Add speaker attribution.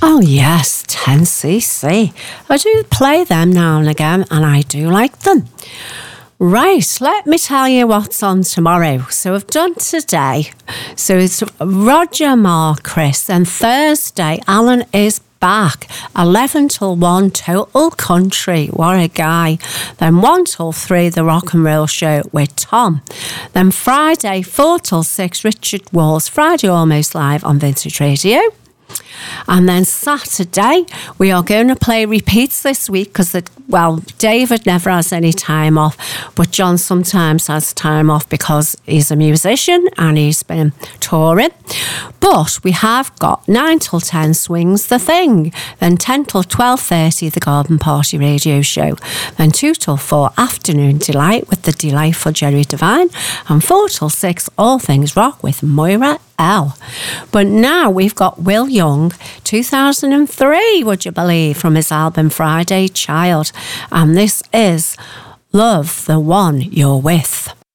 Speaker 1: Oh yes, 10cc. I do play them now and again, and I do like them. Right, let me tell you what's on tomorrow. So I've done today. So it's Roger, Mark, Chris, and Thursday, Alan is back. 11 till 1, Total Country. What a guy. Then 1 till 3, The Rock and Roll Show with Tom. Then Friday, 4 till 6, Richard Walls, Friday Almost Live on Vintage Radio. And then Saturday, we are going to play repeats this week because, David never has any time off, but John sometimes has time off because he's a musician and he's been touring. But we have got 9 till 10 Swings the Thing, then 10 till 12:30 the Garden Party Radio Show, then 2 till 4 Afternoon Delight with the delightful Jerry Devine, and 4 till 6 All Things Rock with Moira L. But now we've got Will Young, 2003, would you believe, from his album Friday Child. And this is Love the One You're With.